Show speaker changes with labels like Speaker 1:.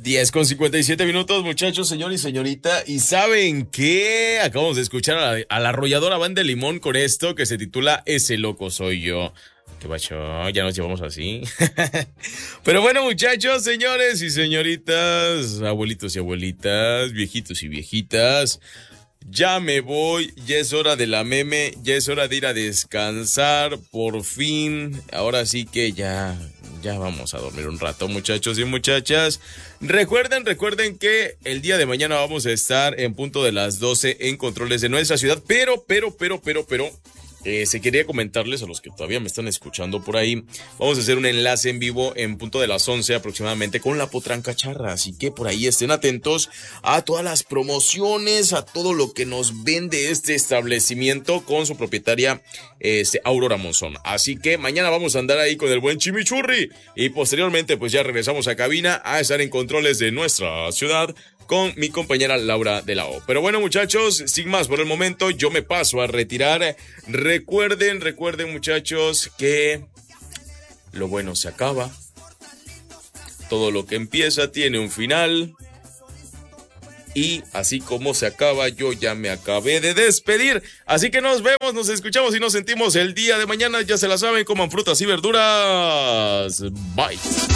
Speaker 1: 10:57 muchachos, señor y señorita. ¿Y saben qué? Acabamos de escuchar a la arrolladora Banda de Limón con esto que se titula Ese loco soy yo. ¿Qué pacho? Ya nos llevamos así. Pero bueno, muchachos, señores y señoritas, abuelitos y abuelitas, viejitos y viejitas, ya me voy, ya es hora de la meme, ya es hora de ir a descansar, por fin. Ahora sí que ya vamos a dormir un rato, muchachos y muchachas. Recuerden que el día de mañana vamos a estar en punto de las 12 en controles de nuestra ciudad, pero, se quería comentarles a los que todavía me están escuchando por ahí, vamos a hacer un enlace en vivo en punto de las 11 aproximadamente con la Potranca Charra, así que por ahí estén atentos a todas las promociones, a todo lo que nos vende este establecimiento con su propietaria Aurora Monzón. Así que mañana vamos a andar ahí con el buen Chimichurri y posteriormente pues ya regresamos a cabina a estar en controles de nuestra ciudad con mi compañera Laura de la O. Pero bueno, muchachos, sin más por el momento, yo me paso a retirar. Recuerden, muchachos, que lo bueno se acaba. Todo lo que empieza tiene un final. Y así como se acaba, yo ya me acabé de despedir. Así que nos vemos, nos escuchamos y nos sentimos el día de mañana. Ya se la saben, coman frutas y verduras. Bye.